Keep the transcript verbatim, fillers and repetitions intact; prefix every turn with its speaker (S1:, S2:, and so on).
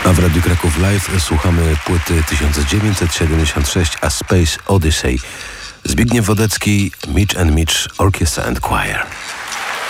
S1: A w Radiu Kraków Live słuchamy płyty tysiąc dziewięćset siedemdziesiąt sześć A Space Odyssey. Zbigniew Wodecki, Mitch and Mitch Orchestra and Choir.